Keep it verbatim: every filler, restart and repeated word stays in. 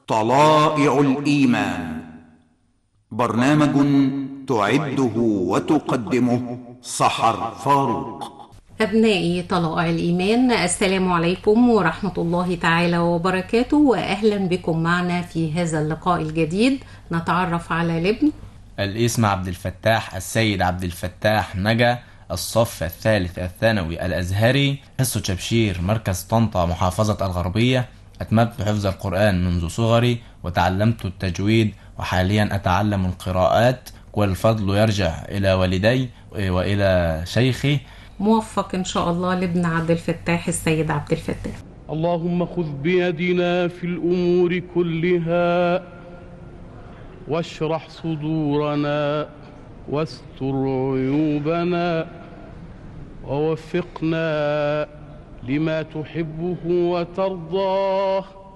طلائع الإيمان، برنامج تعده وتقدمه سحر فاروق. أبنائي طلائع الإيمان، السلام عليكم ورحمة الله تعالى وبركاته، وأهلا بكم معنا في هذا اللقاء الجديد. نتعرف على الابن. الاسم عبد الفتاح السيد عبد الفتاح نجا، الصف الثالث الثانوي الأزهري، حصة شبشير، مركز طنطا، محافظة الغربية. أتممت حفظ القرآن منذ صغري وتعلمت التجويد، وحاليا أتعلم القراءات، والفضل يرجع إلى والدي وإلى شيخي. موفق إن شاء الله لابن عبد الفتاح السيد عبد الفتاح. اللهم خذ بيدنا في الأمور كلها، واشرح صدورنا، واستر عيوبنا، ووفقنا لما تحبه وترضاه،